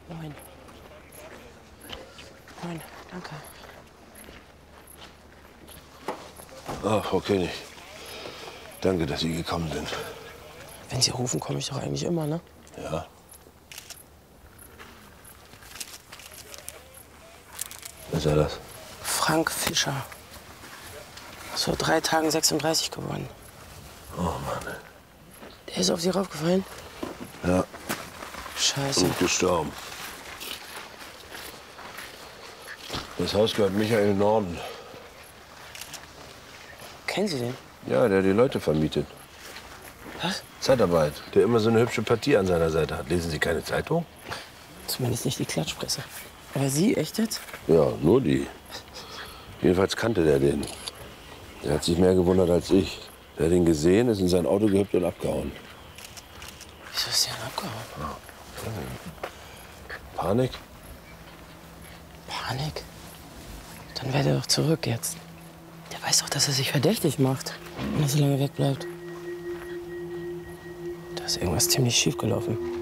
Moin. Moin, danke. Ach, Frau König. Danke, dass Sie gekommen sind. Wenn Sie rufen, komme ich doch eigentlich immer, ne? Ja. Was ist das? Frank Fischer. Ist vor 3 Tagen 36 geworden. Oh Mann. Der ist auf Sie raufgefallen? Ja. Scheiße. Und gestorben. Das Haus gehört Michael Norden. Kennen Sie den? Ja, der die Leute vermietet. Was? Zeitarbeit. Der immer so eine hübsche Partie an seiner Seite hat. Lesen Sie keine Zeitung? Zumindest nicht die Klatschpresse. Aber Sie, echt jetzt? Ja, nur die. Jedenfalls kannte der den. Der hat sich mehr gewundert als ich. Der hat ihn gesehen, ist in sein Auto gehüpft und abgehauen. Wieso ist der denn abgehauen? Panik? Panik? Dann wäre der doch zurück jetzt. Der weiß doch, dass er sich verdächtig macht, wenn er so lange wegbleibt. Da ist irgendwas ziemlich schief gelaufen.